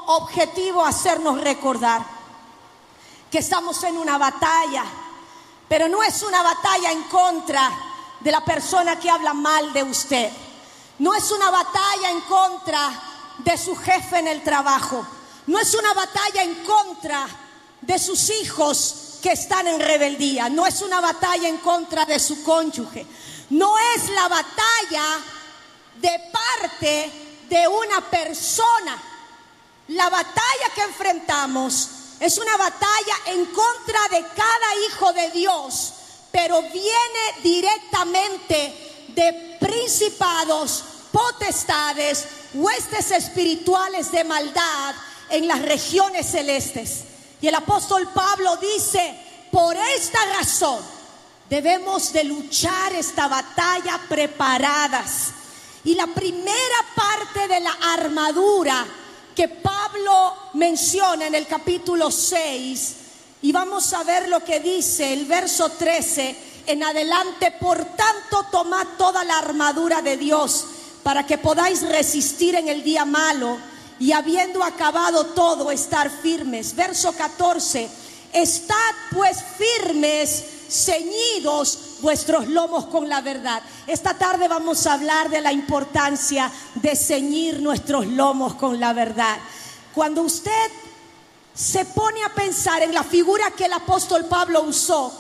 objetivo hacernos recordar que estamos en una batalla, pero no es una batalla en contra de la persona que habla mal de usted. No es una batalla en contra de su jefe en el trabajo. No es una batalla en contra de sus hijos que están en rebeldía. No es una batalla en contra de su cónyuge. No es la batalla de parte de una persona. La batalla que enfrentamos es una batalla en contra de cada hijo de Dios, pero viene directamente de principados, potestades, huestes espirituales de maldad en las regiones celestes. Y el apóstol Pablo dice: por esta razón debemos de luchar esta batalla preparadas. Y la primera parte de la armadura que Pablo menciona en el capítulo 6, y vamos a ver lo que dice el verso 13 en adelante: por tanto, tomad toda la armadura de Dios para que podáis resistir en el día malo, y habiendo acabado todo, estar firmes. Verso 14: estad pues firmes, ceñidos vuestros lomos con la verdad. Esta tarde vamos a hablar de la importancia de ceñir nuestros lomos con la verdad. Cuando usted se pone a pensar en la figura que el apóstol Pablo usó,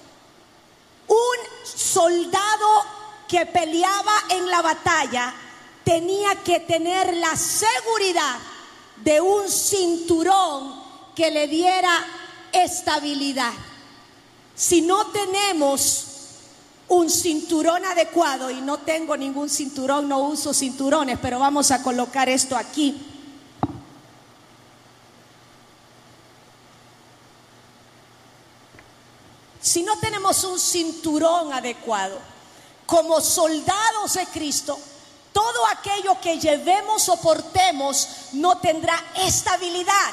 un soldado que peleaba en la batalla tenía que tener la seguridad de un cinturón que le diera estabilidad. Si no tenemos un cinturón adecuado, y no tengo ningún cinturón, no uso cinturones, pero vamos a colocar esto aquí. Si no tenemos un cinturón adecuado, como soldados de Cristo, todo aquello que llevemos o portemos no tendrá estabilidad.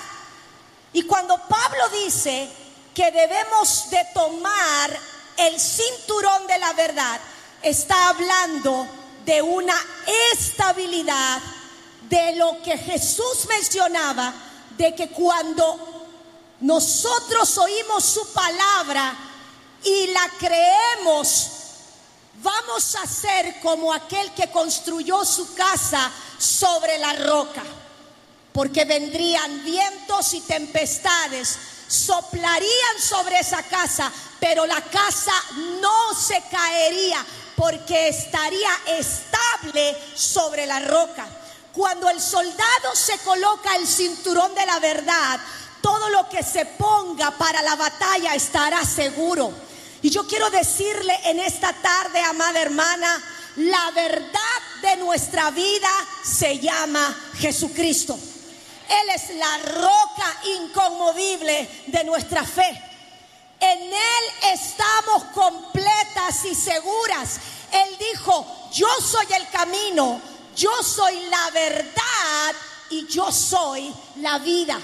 Y cuando Pablo dice que debemos de tomar el cinturón de la verdad, está hablando de una estabilidad, de lo que Jesús mencionaba, de que cuando nosotros oímos su palabra y la creemos, vamos a ser como aquel que construyó su casa sobre la roca, porque vendrían vientos y tempestades, soplarían sobre esa casa, pero la casa no se caería porque estaría estable sobre la roca. Cuando el soldado se coloca el cinturón de la verdad, todo lo que se ponga para la batalla estará seguro. Y yo quiero decirle en esta tarde, amada hermana, la verdad de nuestra vida se llama Jesucristo. Él es la roca inconmovible de nuestra fe. En Él estamos completas y seguras. Él dijo: yo soy el camino, yo soy la verdad y yo soy la vida.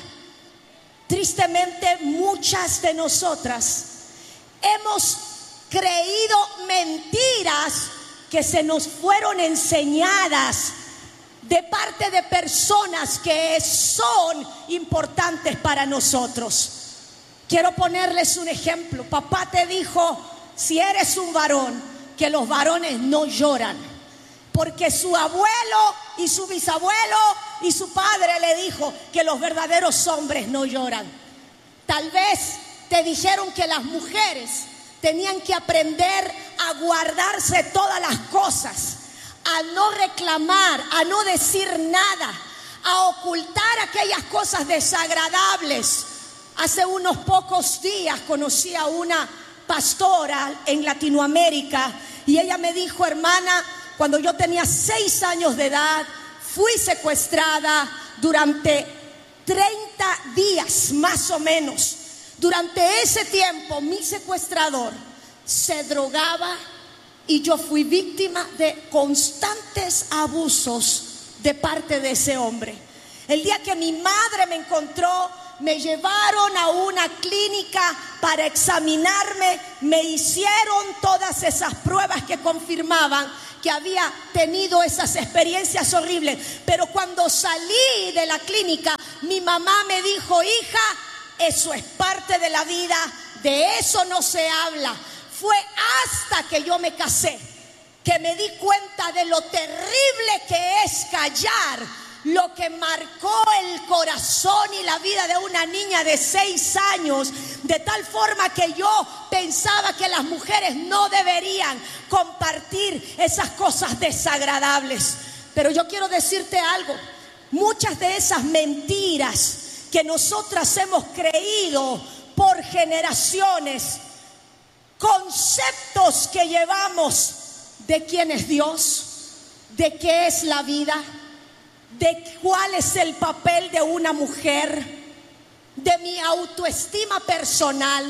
Tristemente, muchas de nosotras hemos creído mentiras que se nos fueron enseñadas de parte de personas que son importantes para nosotros. Quiero ponerles un ejemplo. Papá te dijo, si eres un varón, que los varones no lloran, porque su abuelo y su bisabuelo y su padre le dijo que los verdaderos hombres no lloran. Tal vez te dijeron que las mujeres tenían que aprender a guardarse todas las cosas, a no reclamar, a no decir nada, a ocultar aquellas cosas desagradables. Hace unos pocos días conocí a una pastora en Latinoamérica y ella me dijo: hermana, cuando yo tenía 6 años de edad, fui secuestrada durante 30 días más o menos. Durante ese tiempo mi secuestrador se drogaba y yo fui víctima de constantes abusos de parte de ese hombre. El día que mi madre me encontró, me llevaron a una clínica para examinarme, me hicieron todas esas pruebas que confirmaban que había tenido esas experiencias horribles. Pero cuando salí de la clínica, mi mamá me dijo: hija, eso es parte de la vida, de eso no se habla. Fue hasta que yo me casé que me di cuenta de lo terrible que es callar lo que marcó el corazón y la vida de una niña de 6 años, de tal forma que yo pensaba que las mujeres no deberían compartir esas cosas desagradables. Pero yo quiero decirte algo: muchas de esas mentiras que nosotras hemos creído por generaciones, conceptos que llevamos de quién es Dios, de qué es la vida, de cuál es el papel de una mujer, de mi autoestima personal,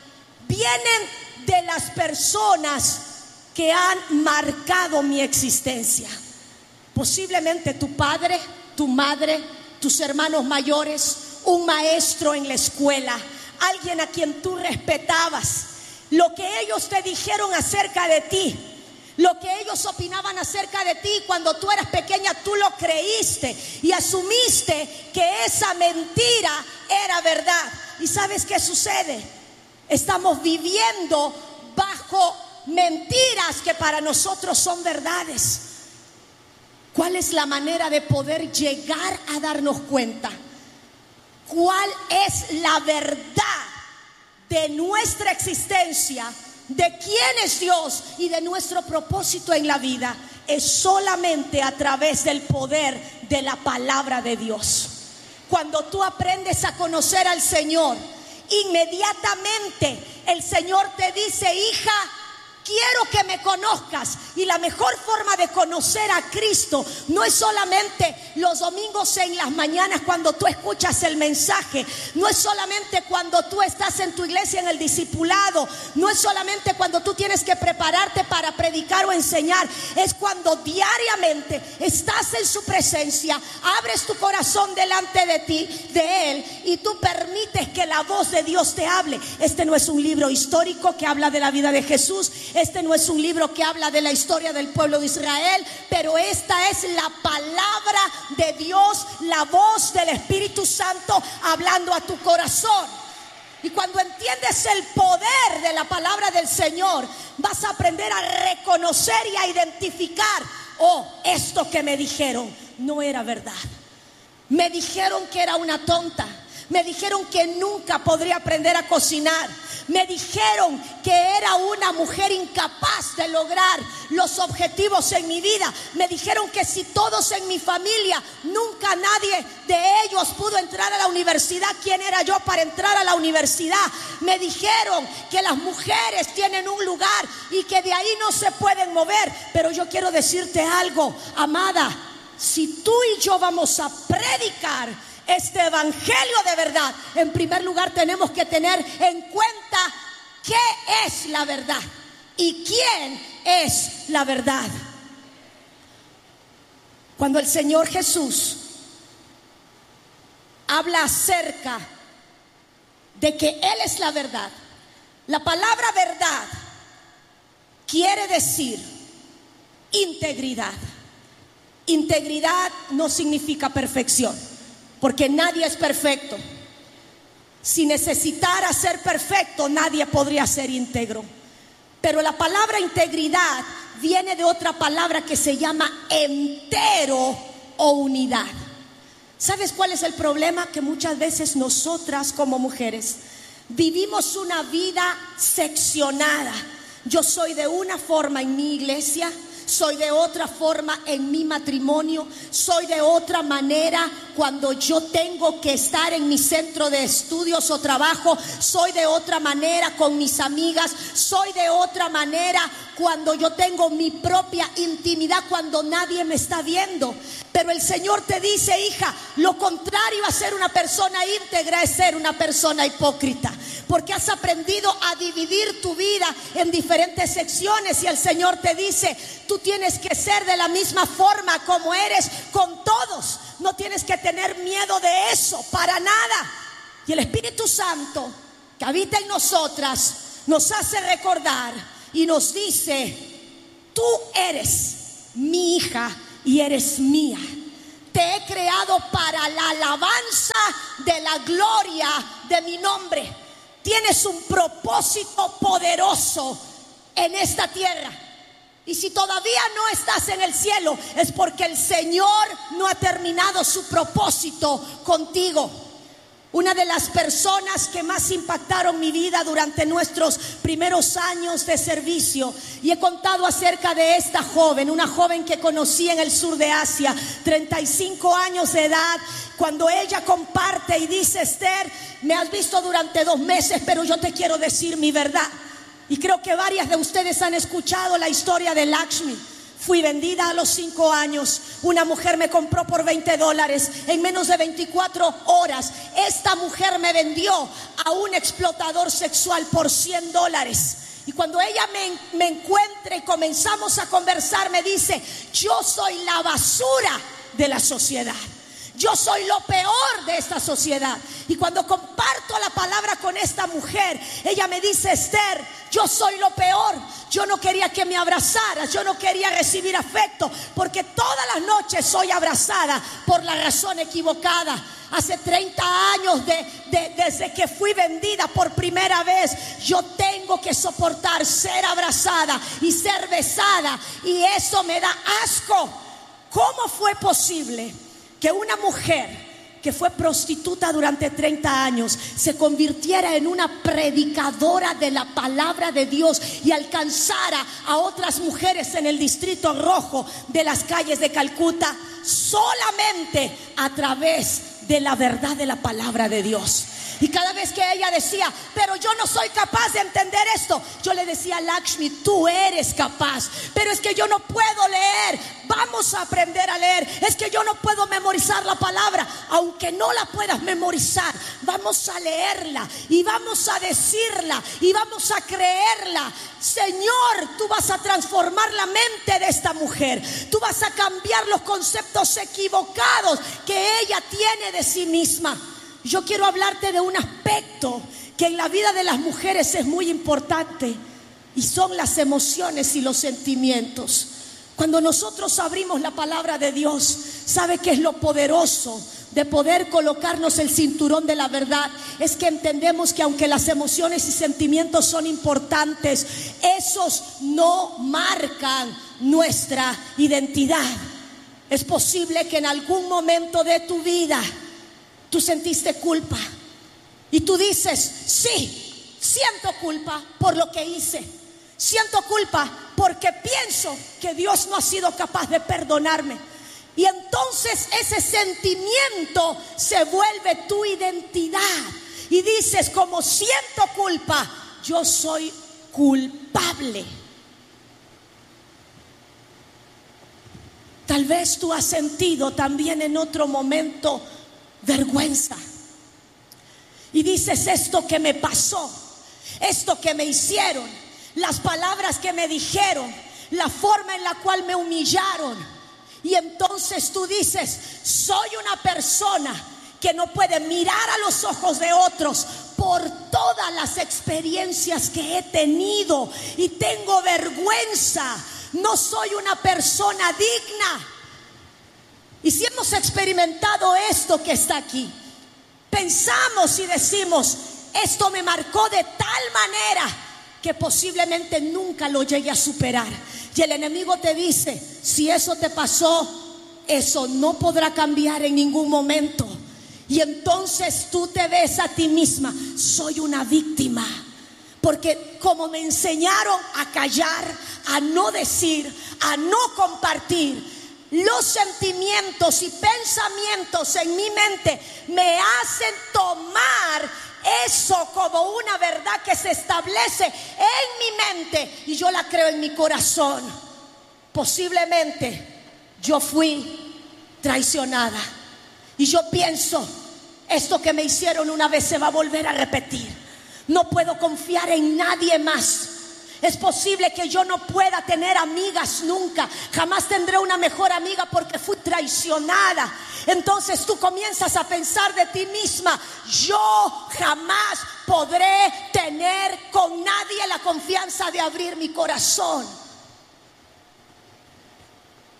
vienen de las personas que han marcado mi existencia. Posiblemente tu padre, tu madre, tus hermanos mayores, un maestro en la escuela, alguien a quien tú respetabas. Lo que ellos te dijeron acerca de ti, lo que ellos opinaban acerca de ti cuando tú eras pequeña, tú lo creíste y asumiste que esa mentira era verdad. ¿Y sabes qué sucede? Estamos viviendo bajo mentiras que para nosotros son verdades. ¿Cuál es la manera de poder llegar a darnos cuenta? ¿Cuál es la verdad de nuestra existencia, de quién es Dios y de nuestro propósito en la vida? Es solamente a través del poder de la palabra de Dios. Cuando tú aprendes a conocer al Señor, inmediatamente el Señor te dice: hija, quiero que me conozcas. Y la mejor forma de conocer a Cristo no es solamente los domingos en las mañanas cuando tú escuchas el mensaje, no es solamente cuando tú estás en tu iglesia en el discipulado, no es solamente cuando tú tienes que prepararte para predicar o enseñar, es cuando diariamente estás en su presencia, abres tu corazón delante de ti, de Él, y tú permites que la voz de Dios te hable. Este no es un libro histórico que habla de la vida de Jesús. Este no es un libro que habla de la historia del pueblo de Israel, pero esta es la palabra de Dios, la voz del Espíritu Santo hablando a tu corazón. Y cuando entiendes el poder de la palabra del Señor, vas a aprender a reconocer y a identificar: oh, esto que me dijeron no era verdad. Me dijeron que era una tonta. Me dijeron que nunca podría aprender a cocinar. Me dijeron que era una mujer incapaz de lograr los objetivos en mi vida. Me dijeron que si todos en mi familia, nunca nadie de ellos pudo entrar a la universidad, ¿quién era yo para entrar a la universidad? Me dijeron que las mujeres tienen un lugar y que de ahí no se pueden mover. Pero yo quiero decirte algo, amada: si tú y yo vamos a predicar este evangelio de verdad, en primer lugar tenemos que tener en cuenta qué es la verdad y quién es la verdad. Cuando el Señor Jesús habla acerca de que Él es la verdad, la palabra verdad quiere decir integridad. Integridad no significa perfección, porque nadie es perfecto. Si necesitara ser perfecto, nadie podría ser íntegro. Pero la palabra integridad viene de otra palabra que se llama entero o unidad. ¿Sabes cuál es el problema? Que muchas veces nosotras como mujeres vivimos una vida seccionada. Yo soy de una forma en mi iglesia, soy de otra forma en mi matrimonio, soy de otra manera cuando yo tengo que estar en mi centro de estudios o trabajo, soy de otra manera con mis amigas, soy de otra manera cuando yo tengo mi propia intimidad, cuando nadie me está viendo. Pero el Señor te dice: hija, lo contrario a ser una persona íntegra es ser una persona hipócrita, porque has aprendido a dividir tu vida en diferentes secciones. Y el Señor te dice: tú tienes que ser de la misma forma como eres con todos. No tienes que tener miedo de eso, para nada. Y el Espíritu Santo que habita en nosotras nos hace recordar y nos dice: tú eres mi hija y eres mía. Te he creado para la alabanza de la gloria de mi nombre. Tienes un propósito poderoso en esta tierra. Y si todavía no estás en el cielo, es porque el Señor no ha terminado su propósito contigo. Una de las personas que más impactaron mi vida durante nuestros primeros años de servicio, y he contado acerca de esta joven, una joven que conocí en el sur de Asia, 35 años de edad, cuando ella comparte y dice: Esther, me has visto durante 2 meses, pero yo te quiero decir mi verdad. Y creo que varias de ustedes han escuchado la historia de Lakshmi. Fui vendida a los 5 años. Una mujer me compró por $20. En menos de 24 horas, esta mujer me vendió a un explotador sexual por $100. Y cuando ella me encuentra y comenzamos a conversar, me dice: yo soy la basura de la sociedad. Yo soy lo peor de esta sociedad. Y cuando comparto la palabra con esta mujer, ella me dice: Esther, yo soy lo peor. Yo no quería que me abrazaras, yo no quería recibir afecto, porque todas las noches soy abrazada por la razón equivocada. Hace 30 años desde que fui vendida por primera vez, yo tengo que soportar ser abrazada y ser besada, y eso me da asco. ¿Cómo fue posible que una mujer que fue prostituta durante 30 años se convirtiera en una predicadora de la palabra de Dios y alcanzara a otras mujeres en el Distrito Rojo de las calles de Calcuta? Solamente a través de la verdad de la palabra de Dios. Y cada vez que ella decía: pero yo no soy capaz de entender esto, yo le decía: Lakshmi, tú eres capaz, pero es que yo no puedo leer. Vamos a aprender a leer. Es que yo no puedo memorizar la palabra. Aunque no la puedas memorizar, vamos a leerla y vamos a decirla y vamos a creerla. Señor, tú vas a transformar la mente de esta mujer. Tú vas a cambiar los conceptos equivocados que ella tiene de sí misma. Yo quiero hablarte de un aspecto que en la vida de las mujeres es muy importante, y son las emociones y los sentimientos. Cuando nosotros abrimos la palabra de Dios, ¿sabe qué es lo poderoso de poder colocarnos el cinturón de la verdad? Es que entendemos que aunque las emociones y sentimientos son importantes, esos no marcan nuestra identidad. Es posible que en algún momento de tu vida tú sentiste culpa y tú dices: sí, siento culpa por lo que hice. Siento culpa porque pienso que Dios no ha sido capaz de perdonarme. Y entonces ese sentimiento se vuelve tu identidad. Y dices: como siento culpa, yo soy culpable. Tal vez tú has sentido también en otro momento vergüenza. Y dices: esto que me pasó, esto que me hicieron, las palabras que me dijeron, la forma en la cual me humillaron. Y entonces tú dices: soy una persona que no puede mirar a los ojos de otros por todas las experiencias que he tenido, y tengo vergüenza. No soy una persona digna. Y si hemos experimentado esto que está aquí, pensamos y decimos: esto me marcó de tal manera que posiblemente nunca lo llegue a superar. Y el enemigo te dice: si eso te pasó, eso no podrá cambiar en ningún momento. Y entonces tú te ves a ti misma: soy una víctima. Porque como me enseñaron a callar, a no decir, a no compartir, los sentimientos y pensamientos en mi mente me hacen tomar eso como una verdad que se establece en mi mente, y yo la creo en mi corazón. Posiblemente yo fui traicionada, y yo pienso: esto que me hicieron una vez se va a volver a repetir. No puedo confiar en nadie más. Es posible que yo no pueda tener amigas nunca. Jamás tendré una mejor amiga porque fui traicionada. Entonces tú comienzas a pensar de ti misma: yo jamás podré tener con nadie la confianza de abrir mi corazón.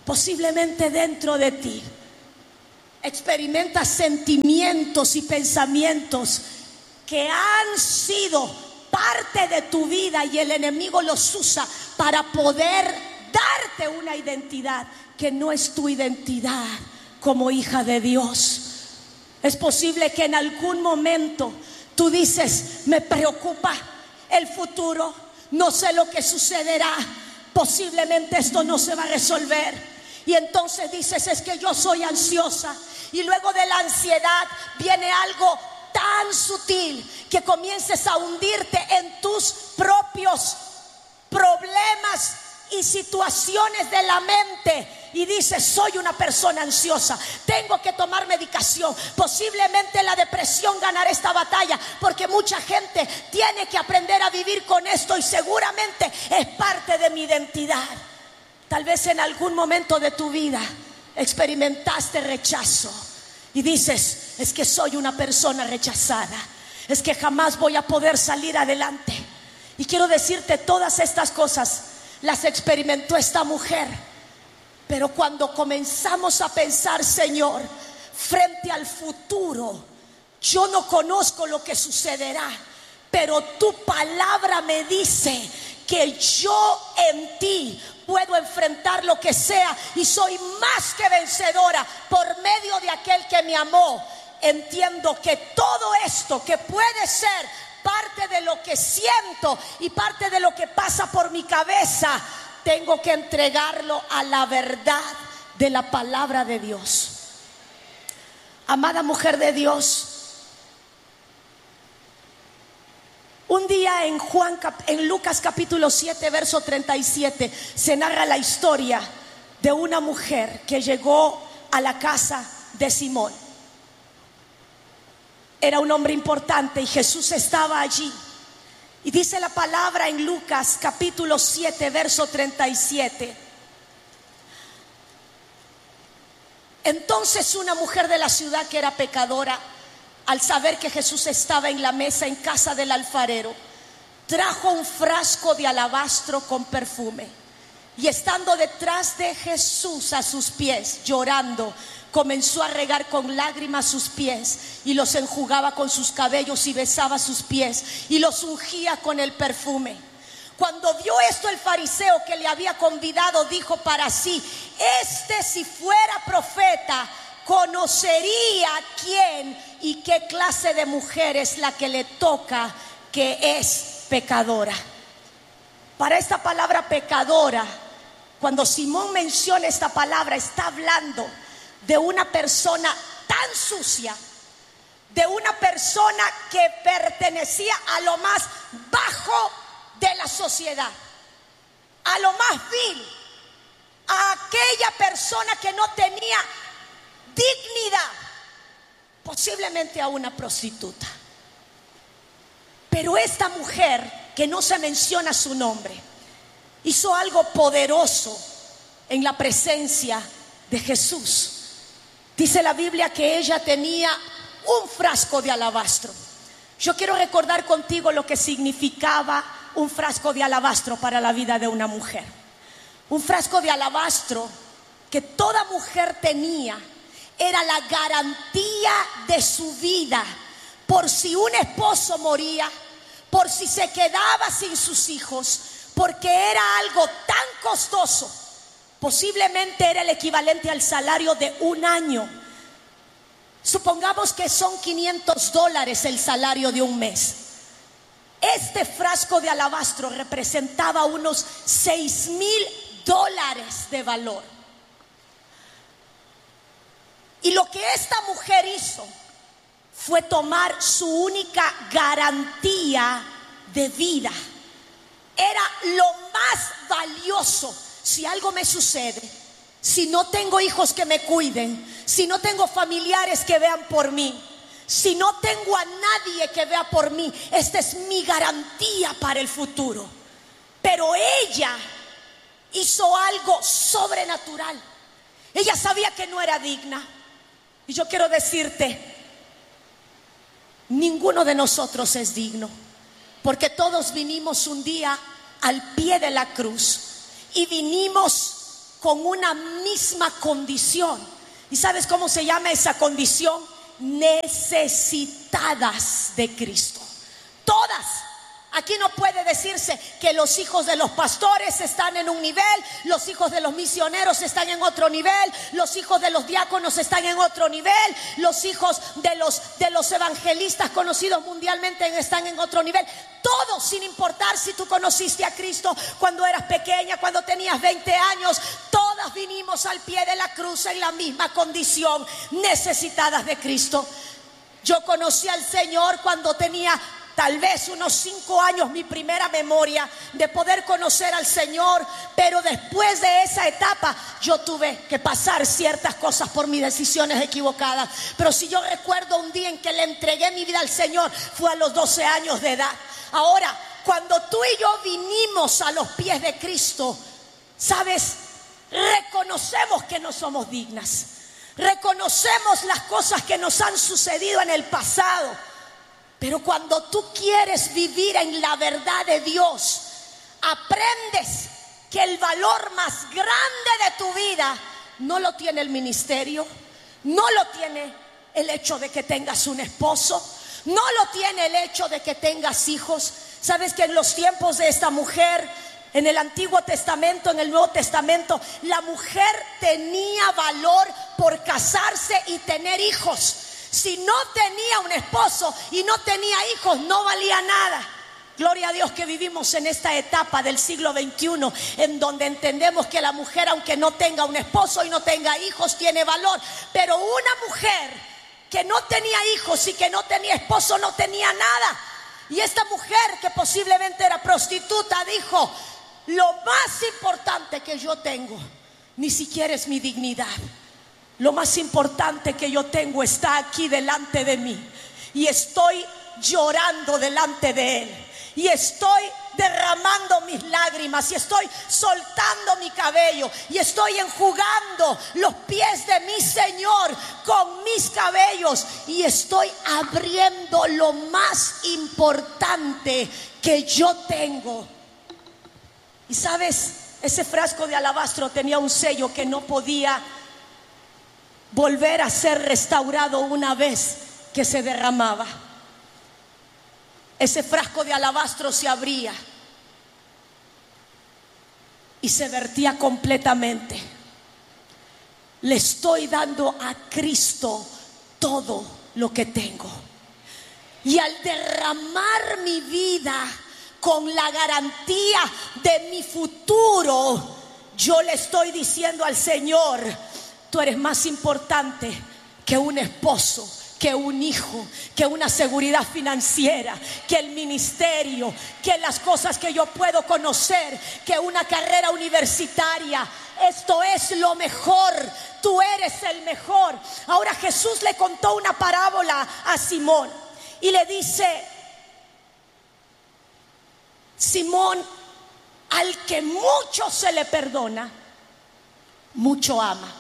Posiblemente dentro de ti experimentas sentimientos y pensamientos que han sido parte de tu vida y el enemigo los usa para poder darte una identidad que no es tu identidad como hija de Dios. Es posible que en algún momento tú dices: me preocupa el futuro, no sé lo que sucederá, posiblemente esto no se va a resolver. Y entonces dices: es que yo soy ansiosa. Y luego de la ansiedad viene algo tan sutil que comiences a hundirte en tus propios problemas y situaciones de la mente. Y dices: soy una persona ansiosa, tengo que tomar medicación. Posiblemente la depresión ganará esta batalla, porque mucha gente tiene que aprender a vivir con esto y seguramente es parte de mi identidad. Tal vez en algún momento de tu vida experimentaste rechazo y dices: es que soy una persona rechazada, es que jamás voy a poder salir adelante. Y quiero decirte, todas estas cosas las experimentó esta mujer. Pero cuando comenzamos a pensar: Señor, frente al futuro, yo no conozco lo que sucederá, pero tu palabra me dice que yo en ti puedo enfrentar lo que sea y soy más que vencedora por medio de aquel que me amó. Entiendo que todo esto, que puede ser parte de lo que siento y parte de lo que pasa por mi cabeza, tengo que entregarlo a la verdad de la palabra de Dios. Amada mujer de Dios, un día en Lucas capítulo 7 verso 37 se narra la historia de una mujer que llegó a la casa de Simón. Era un hombre importante y Jesús estaba allí. Y dice la palabra en Lucas capítulo 7 verso 37: entonces una mujer de la ciudad que era pecadora, al saber que Jesús estaba en la mesa en casa del alfarero, trajo un frasco de alabastro con perfume, y estando detrás de Jesús a sus pies, llorando, comenzó a regar con lágrimas sus pies y los enjugaba con sus cabellos y besaba sus pies y los ungía con el perfume. Cuando vio esto el fariseo que le había convidado, dijo para sí: si fuera profeta, conocería quién y qué clase de mujer es la que le toca, que es pecadora. Para esta palabra pecadora, cuando Simón menciona esta palabra, está hablando de una persona tan sucia, de una persona que pertenecía a lo más bajo de la sociedad, a lo más vil, a aquella persona que no tenía dignidad, posiblemente a una prostituta. Pero esta mujer, que no se menciona su nombre, hizo algo poderoso en la presencia de Jesús. Dice la Biblia que ella tenía un frasco de alabastro. Yo quiero recordar contigo lo que significaba un frasco de alabastro para la vida de una mujer. Un frasco de alabastro que toda mujer tenía era la garantía de su vida, por si un esposo moría, por si se quedaba sin sus hijos, porque era algo tan costoso. Posiblemente era el equivalente al salario de un año. Supongamos que son $500 el salario de un mes. Este frasco de alabastro representaba unos $6,000 de valor. Y lo que esta mujer hizo fue tomar su única garantía de vida. Era lo más valioso. Si algo me sucede, si no tengo hijos que me cuiden, si no tengo familiares que vean por mí, si no tengo a nadie que vea por mí, esta es mi garantía para el futuro. Pero ella hizo algo sobrenatural. Ella sabía que no era digna. Y yo quiero decirte, ninguno de nosotros es digno, porque todos vinimos un día al pie de la cruz y vinimos con una misma condición. ¿Y sabes cómo se llama esa condición? Necesitadas de Cristo. Todas. Aquí no puede decirse que los hijos de los pastores están en un nivel, los hijos de los misioneros están en otro nivel, los hijos de los diáconos están en otro nivel, los hijos de los evangelistas conocidos mundialmente están en otro nivel. Todos, sin importar si tú conociste a Cristo cuando eras pequeña, cuando tenías 20 años, todas vinimos al pie de la cruz en la misma condición, necesitadas de Cristo. Yo conocí al Señor cuando tenía tal vez unos 5 años, mi primera memoria de poder conocer al Señor, pero después de esa etapa yo tuve que pasar ciertas cosas por mis decisiones equivocadas. Pero si yo recuerdo un día en que le entregué mi vida al Señor, fue a los 12 años de edad. Ahora, cuando tú y yo vinimos a los pies de Cristo, ¿sabes? Reconocemos que no somos dignas, reconocemos las cosas que nos han sucedido en el pasado. Pero cuando tú quieres vivir en la verdad de Dios, aprendes que el valor más grande de tu vida no lo tiene el ministerio, no lo tiene el hecho de que tengas un esposo, no lo tiene el hecho de que tengas hijos. Sabes que en los tiempos de esta mujer, en el Antiguo Testamento, en el Nuevo Testamento, la mujer tenía valor por casarse y tener hijos. Si no tenía un esposo y no tenía hijos, no valía nada. Gloria a Dios que vivimos en esta etapa del siglo XXI, en donde entendemos que la mujer, aunque no tenga un esposo y no tenga hijos, tiene valor. Pero una mujer que no tenía hijos y que no tenía esposo, no tenía nada. Y esta mujer, que posiblemente era prostituta, dijo: lo más importante que yo tengo ni siquiera es mi dignidad. Lo más importante que yo tengo está aquí delante de mí, y estoy llorando delante de Él, y estoy derramando mis lágrimas, y estoy soltando mi cabello, y estoy enjugando los pies de mi Señor con mis cabellos, y estoy abriendo lo más importante que yo tengo. Y sabes, ese frasco de alabastro tenía un sello que no podía volver a ser restaurado una vez que se derramaba. Ese frasco de alabastro se abría y se vertía completamente. Le estoy dando a Cristo todo lo que tengo, y al derramar mi vida con la garantía de mi futuro, yo le estoy diciendo al Señor: tú eres más importante que un esposo, que un hijo, que una seguridad financiera, que el ministerio, que las cosas que yo puedo conocer, que una carrera universitaria. Esto es lo mejor, tú eres el mejor. Ahora Jesús le contó una parábola a Simón y le dice: Simón, al que mucho se le perdona, mucho ama.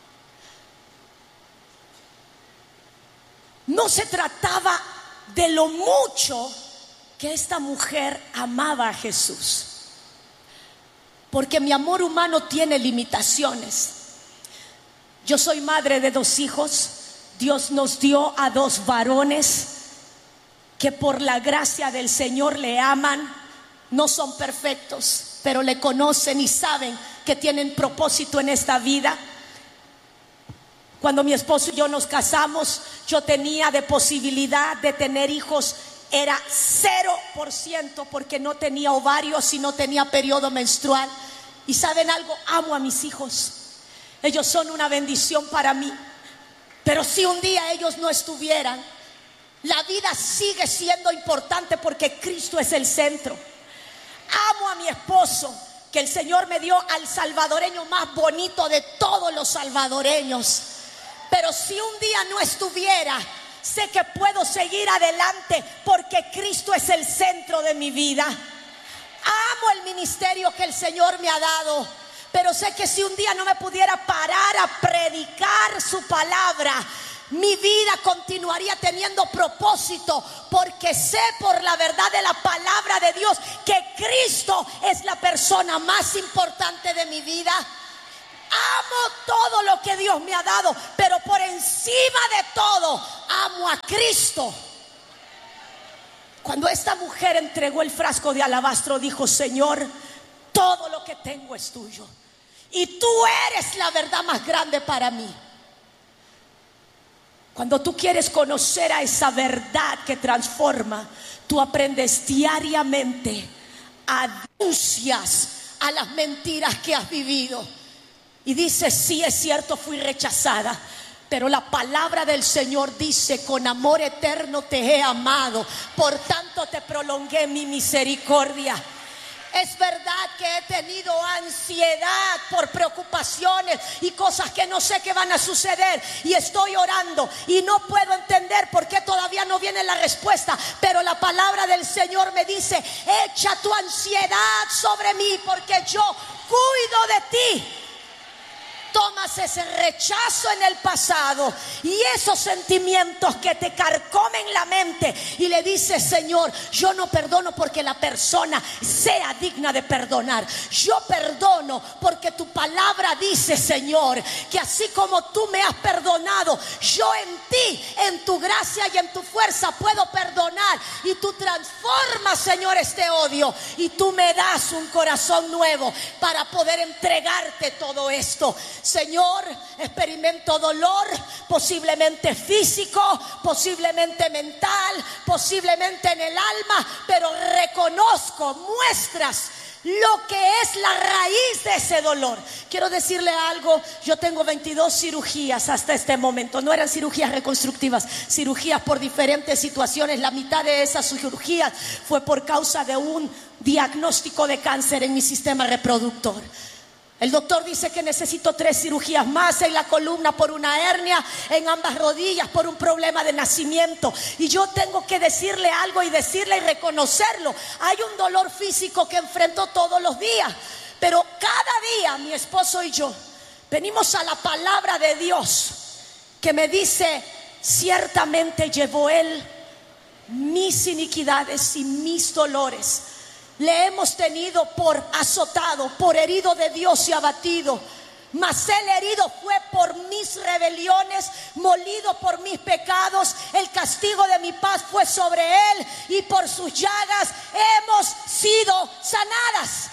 No se trataba de lo mucho que esta mujer amaba a Jesús, porque mi amor humano tiene limitaciones. Yo soy madre de 2 hijos. Dios nos dio a 2 varones que por la gracia del Señor le aman. No son perfectos, pero le conocen y saben que tienen propósito en esta vida. Cuando mi esposo y yo nos casamos, yo tenía de posibilidad de tener hijos, era 0%, porque no tenía ovarios y no tenía periodo menstrual. Y ¿saben algo? Amo a mis hijos. Ellos son una bendición para mí. Pero si un día ellos no estuvieran, la vida sigue siendo importante, porque Cristo es el centro. Amo a mi esposo, que el Señor me dio al salvadoreño más bonito de todos los salvadoreños. Pero si un día no estuviera, sé que puedo seguir adelante, porque Cristo es el centro de mi vida. Amo el ministerio que el Señor me ha dado, pero sé que si un día no me pudiera parar a predicar su palabra, mi vida continuaría teniendo propósito, porque sé por la verdad de la palabra de Dios que Cristo es la persona más importante de mi vida. amo todo lo que Dios me ha dado, pero por encima de todo amo a Cristo. Cuando esta mujer entregó el frasco de alabastro, dijo: Señor, todo lo que tengo es tuyo, y tú eres la verdad más grande para mí. Cuando tú quieres conocer a esa verdad que transforma, tú aprendes diariamente, anuncias a las mentiras que has vivido y dices: sí, es cierto, fui rechazada, pero la palabra del Señor dice: con amor eterno te he amado, por tanto te prolongué mi misericordia. Es verdad que he tenido ansiedad por preocupaciones y cosas que no sé qué van a suceder, y estoy orando y no puedo entender por qué todavía no viene la respuesta, pero la palabra del Señor me dice: echa tu ansiedad sobre mí, porque yo cuido de ti. Tomas ese rechazo en el pasado y esos sentimientos que te carcomen la mente y le dices: Señor, yo no perdono porque la persona sea digna de perdonar. Yo perdono porque tu palabra dice, Señor, que así como tú me has perdonado, yo en ti, en tu gracia y en tu fuerza puedo perdonar. Y tú transformas, Señor, este odio, y tú me das un corazón nuevo para poder entregarte todo esto. Señor, experimento dolor, posiblemente físico, posiblemente mental, posiblemente en el alma, pero reconozco, muestras lo que es la raíz de ese dolor. Quiero decirle algo: yo tengo 22 cirugías hasta este momento. No eran cirugías reconstructivas, cirugías por diferentes situaciones. La mitad de esas cirugías fue por causa de un diagnóstico de cáncer en mi sistema reproductor. El doctor dice que necesito 3 cirugías más: en la columna por una hernia, en ambas rodillas por un problema de nacimiento. Y yo tengo que decirle algo y decirle y reconocerlo: hay un dolor físico que enfrento todos los días, pero cada día mi esposo y yo venimos a la palabra de Dios que me dice: ciertamente llevó Él mis iniquidades y mis dolores. Le hemos tenido por azotado, por herido de Dios y abatido. Mas Él herido fue por mis rebeliones, molido por mis pecados. El castigo de mi paz fue sobre Él, y por sus llagas hemos sido sanadas.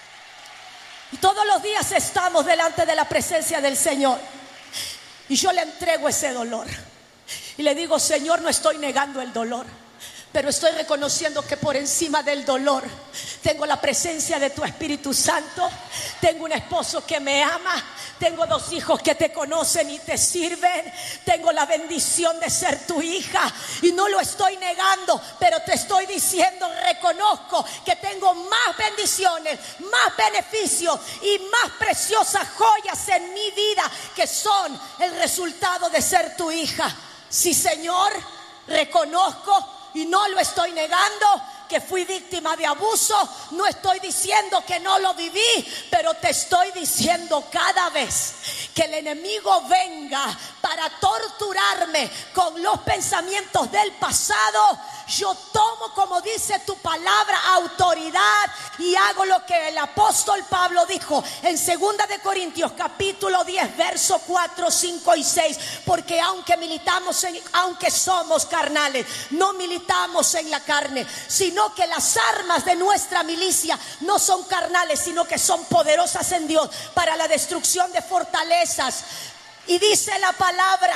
Y todos los días estamos delante de la presencia del Señor, y yo le entrego ese dolor y le digo: Señor, no estoy negando el dolor, pero estoy reconociendo que por encima del dolor tengo la presencia de tu Espíritu Santo. Tengo un esposo que me ama. Tengo 2 hijos que te conocen y te sirven. Tengo la bendición de ser tu hija y no lo estoy negando, pero te estoy diciendo: reconozco que tengo más bendiciones, más beneficios y más preciosas joyas en mi vida, que son el resultado de ser tu hija. Sí, Señor, reconozco y no lo estoy negando que fui víctima de abuso. No estoy diciendo que no lo viví, pero te estoy diciendo: cada vez que el enemigo venga para torturarme con los pensamientos del pasado, yo tomo, como dice tu palabra, autoridad y hago lo que el apóstol Pablo dijo en 2 de Corintios capítulo 10 verso 4, 5 y 6: porque aunque somos carnales, no militamos en la carne, sino que las armas de nuestra milicia no son carnales, sino que son poderosas en Dios para la destrucción de fortalezas. Y dice la palabra: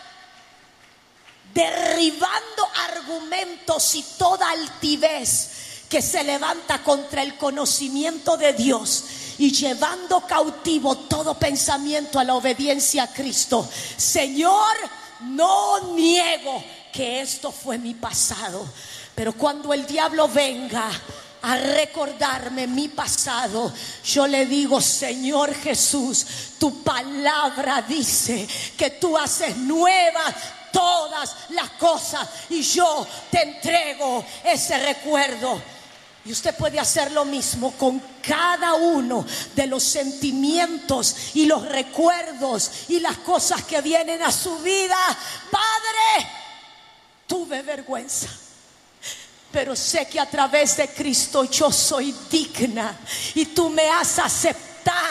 derribando argumentos y toda altivez que se levanta contra el conocimiento de Dios, y llevando cautivo todo pensamiento a la obediencia a Cristo. Señor, no niego que esto fue mi pasado, pero cuando el diablo venga a recordarme mi pasado, yo le digo: Señor Jesús, tu palabra dice que tú haces nuevas todas las cosas, y yo te entrego ese recuerdo. Y usted puede hacer lo mismo con cada uno de los sentimientos y los recuerdos y las cosas que vienen a su vida. Padre, tuve vergüenza, pero sé que a través de Cristo yo soy digna y tú me has aceptado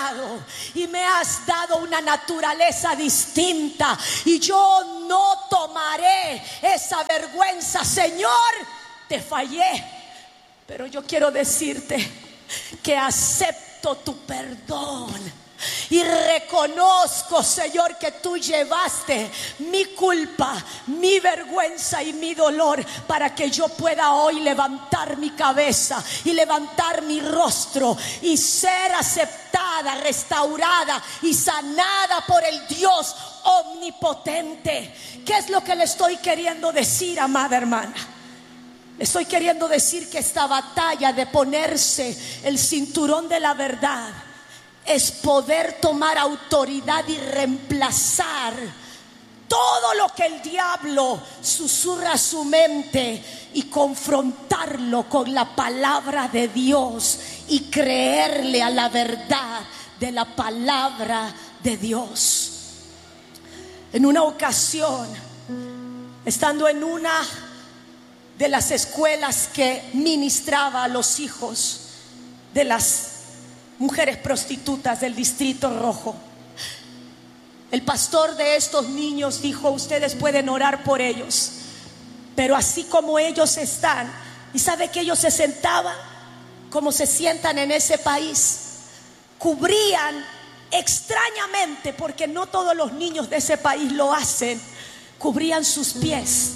amado y me has dado una naturaleza distinta, y yo no tomaré esa vergüenza. Señor, te fallé, pero yo quiero decirte que acepto tu perdón. Y reconozco, Señor, que tú llevaste mi culpa, mi vergüenza y mi dolor para que yo pueda hoy levantar mi cabeza y levantar mi rostro y ser aceptada, restaurada y sanada por el Dios omnipotente. ¿Qué es lo que le estoy queriendo decir, amada hermana? Le estoy queriendo decir que esta batalla de ponerse el cinturón de la verdad es poder tomar autoridad y reemplazar todo lo que el diablo susurra a su mente y confrontarlo con la palabra de Dios y creerle a la verdad de la palabra de Dios. En una ocasión, estando en una de las escuelas que ministraba a los hijos de las mujeres prostitutas del Distrito Rojo, el pastor de estos niños dijo: ustedes pueden orar por ellos, pero así como ellos están, y sabe que ellos se sentaban como se sientan en ese país, cubrían extrañamente, porque no todos los niños de ese país lo hacen, cubrían sus pies.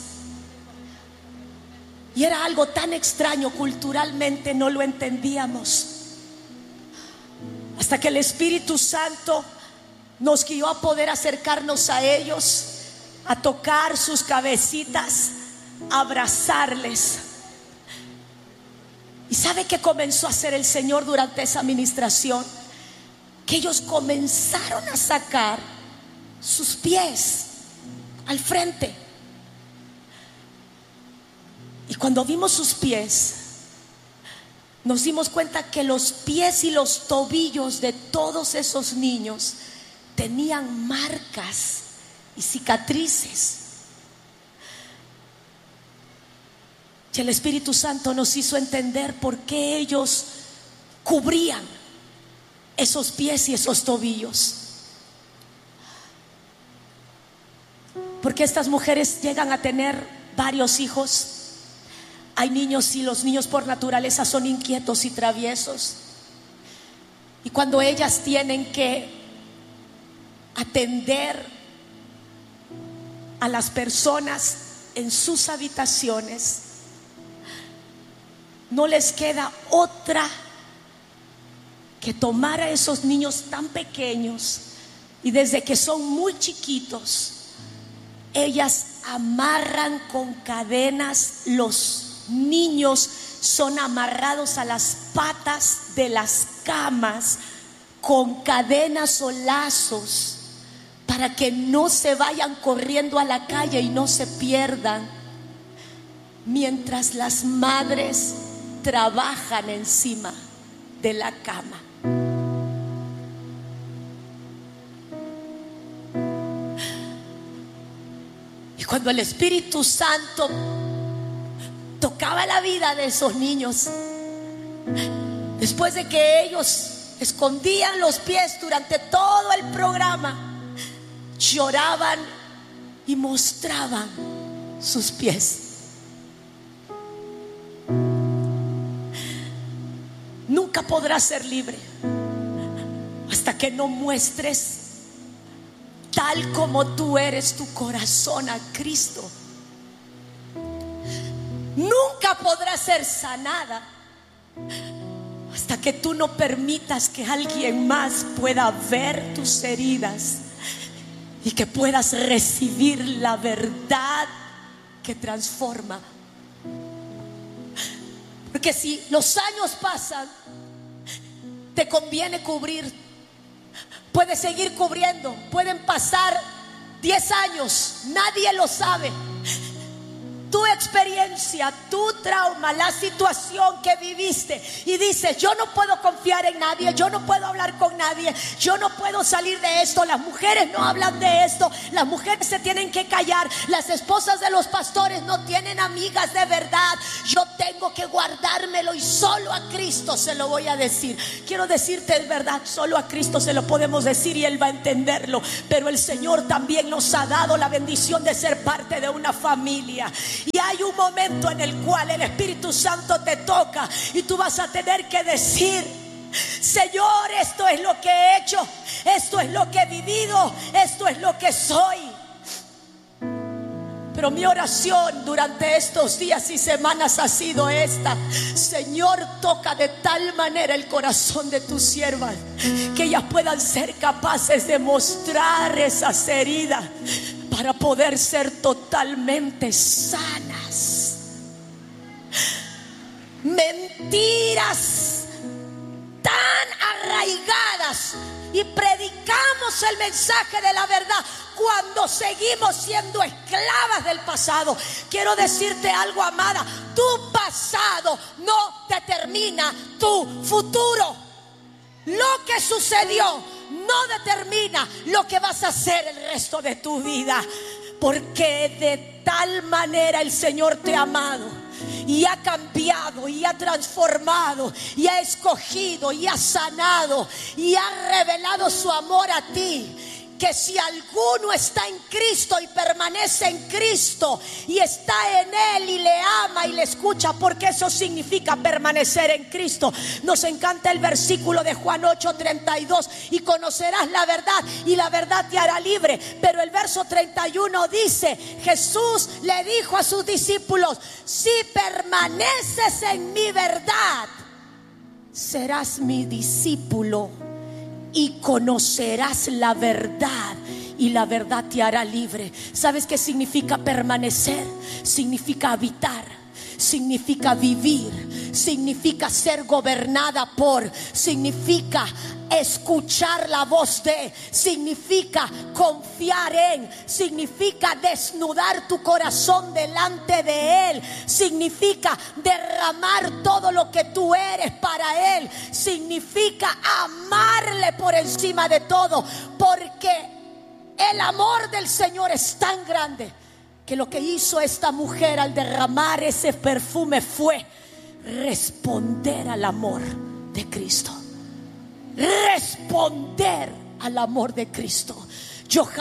Y era algo tan extraño, culturalmente no lo entendíamos, hasta que el Espíritu Santo nos guió a poder acercarnos a ellos, a tocar sus cabecitas, a abrazarles. ¿Y sabe qué comenzó a hacer el Señor durante esa administración? Que ellos comenzaron a sacar sus pies al frente. Y cuando vimos sus pies, nos dimos cuenta que los pies y los tobillos de todos esos niños tenían marcas y cicatrices. Y el Espíritu Santo nos hizo entender por qué ellos cubrían esos pies y esos tobillos. Porque estas mujeres llegan a tener varios hijos. Hay niños, y los niños por naturaleza son inquietos y traviesos, y cuando ellas tienen que atender a las personas en sus habitaciones, no les queda otra que tomar a esos niños tan pequeños, y desde que son muy chiquitos, ellas amarran con cadenas. Los niños son amarrados a las patas de las camas con cadenas o lazos para que no se vayan corriendo a la calle y no se pierdan, mientras las madres trabajan encima de la cama. Y cuando el Espíritu Santo tocaba la vida de esos niños, después de que ellos escondían los pies durante todo el programa, lloraban y mostraban sus pies. Nunca podrás ser libre hasta que no muestres tal como tú eres tu corazón a Cristo. Nunca podrás ser sanada hasta que tú no permitas que alguien más pueda ver tus heridas y que puedas recibir la verdad que transforma. Porque si los años pasan, te conviene cubrir. Puedes seguir cubriendo. Pueden pasar 10 años, nadie lo sabe. Tú experiencia, tu trauma, la situación que viviste y dices: yo no puedo confiar en nadie, yo no puedo hablar con nadie, yo no puedo salir de esto, las mujeres no hablan de esto, las mujeres se tienen que callar, las esposas de los pastores no tienen amigas de verdad, yo tengo que guardármelo y solo a Cristo se lo voy a decir. Quiero decirte es verdad, solo a Cristo se lo podemos decir y Él va a entenderlo, pero el Señor también nos ha dado la bendición de ser parte de una familia, y hay un momento en el cual el Espíritu Santo te toca y tú vas a tener que decir: Señor, esto es lo que he hecho, esto es lo que he vivido, esto es lo que soy. Pero mi oración durante estos días y semanas ha sido esta: Señor, toca de tal manera el corazón de tus siervas que ellas puedan ser capaces de mostrar esas heridas para poder ser totalmente sanas. Mentiras tan arraigadas, y predicamos el mensaje de la verdad cuando seguimos siendo esclavas del pasado. Quiero decirte algo, amada: tu pasado no determina tu futuro. Lo que sucedió no determina lo que vas a hacer el resto de tu vida, porque de tal manera el Señor te ha amado y ha cambiado y ha transformado y ha escogido y ha sanado y ha revelado su amor a ti, que si alguno está en Cristo y permanece en Cristo y está en Él y le ama y le escucha, porque eso significa permanecer en Cristo. Nos encanta el versículo de Juan 8:32: y conocerás la verdad y la verdad te hará libre. Pero el verso 31 dice: Jesús le dijo a sus discípulos: si permaneces en mi verdad, serás mi discípulo y conocerás la verdad, y la verdad te hará libre. ¿Sabes qué significa permanecer? Significa habitar, significa vivir, significa ser gobernada por, significa escuchar la voz de, significa confiar en, significa desnudar tu corazón delante de Él, significa derramar todo lo que tú eres para Él, significa amarle por encima de todo, porque el amor del Señor es tan grande que lo que hizo esta mujer al derramar ese perfume fue responder al amor de Cristo. Responder al amor de Cristo. Yo